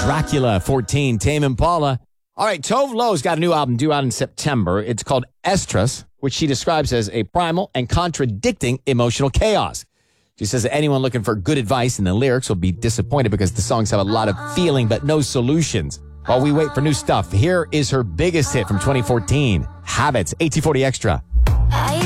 Dracula, 14, Tame Impala. All right, Tove Lo's got a new album due out in September. It's called Estrus, which she describes as a primal and contradicting emotional chaos. She says that anyone looking for good advice in the lyrics will be disappointed because the songs have a lot of feeling but no solutions. While we wait for new stuff, here is her biggest hit from 2014, Habits, 1840 Extra.